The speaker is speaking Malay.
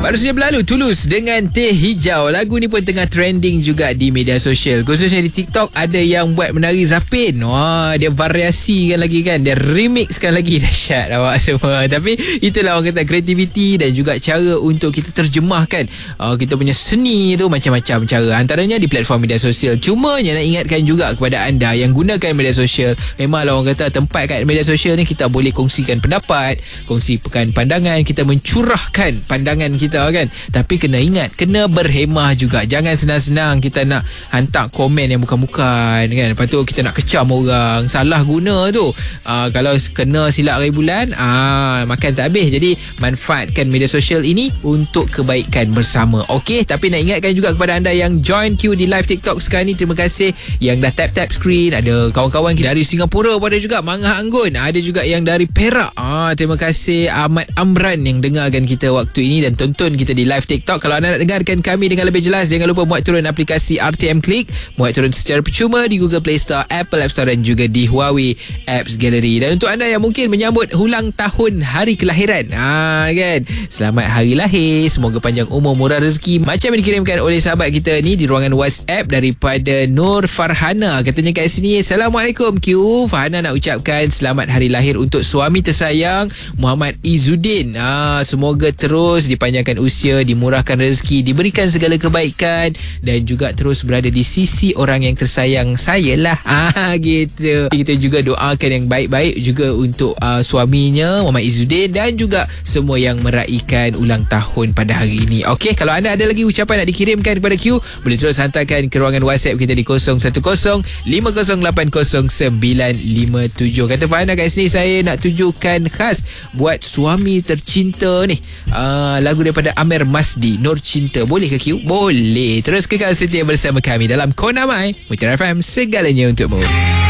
Baru saja berlalu Tulus dengan Teh Hijau. Lagu ni pun tengah trending juga di media sosial, khususnya di TikTok. Ada yang buat menari Zapin. Wah, dia variasikan lagi kan, dia remixkan lagi. Dahsyat awak semua. Tapi itulah orang kata kreativiti dan juga cara untuk kita terjemahkan kita punya seni tu macam-macam cara. Antaranya di platform media sosial. Cuma nak ingatkan juga kepada anda yang gunakan media sosial, memanglah orang kata tempat kat media sosial ni kita boleh kongsikan pendapat, kongsikan pandangan, kita mencurahkan pandangan kita kan. Tapi kena ingat, kena berhemah juga. Jangan senang-senang kita nak hantar komen yang bukan-bukan kan. Lepas tu kita nak kecam orang, salah guna tu. Kalau kena silap hari bulan, makan tak habis. Jadi manfaatkan media sosial ini untuk kebaikan bersama. Okey, tapi nak ingatkan juga kepada anda yang join queue di live TikTok sekarang ni, terima kasih yang dah tap-tap screen. Ada kawan-kawan dari Singapura pun ada juga, Mangah Anggun. Ada juga yang dari Perak. Terima kasih Ahmad Amran yang dengarkan kita waktu ini dan tonton kita di live TikTok. Kalau anda nak dengarkan kami dengan lebih jelas, jangan lupa muat turun aplikasi RTM Click, muat turun secara percuma di Google Play Store, Apple App Store dan juga di Huawei Apps Gallery. Dan untuk anda yang mungkin menyambut ulang tahun hari kelahiran, kan, selamat hari lahir, semoga panjang umur, murah rezeki, macam yang dikirimkan oleh sahabat kita ni di ruangan WhatsApp daripada Nur Farhana. Katanya kat sini, Assalamualaikum Q, Farhana nak ucapkan selamat hari lahir untuk suami tersayang Muhammad Izzuddin. Semoga terus dipanjangkan usia, dimurahkan rezeki, diberikan segala kebaikan dan juga terus berada di sisi orang yang tersayang saya lah. Gitu. Kita juga doakan yang baik-baik juga untuk suaminya Muhammad Izzuddin dan juga semua yang meraihkan ulang tahun pada hari ini. Okey, kalau anda ada lagi ucapan nak dikirimkan kepada Q, boleh terus hantarkan ke ruangan WhatsApp kita di 0105080957. Kata Fahana kat sini, saya nak tujukan khas buat suami tercinta ni. Lagu daripada Amir Masdi, Nur Cinta. Boleh ke Q? Boleh. Terus kekal setia bersama kami dalam Kona Mai, Mutiara FM, segalanya untukmu.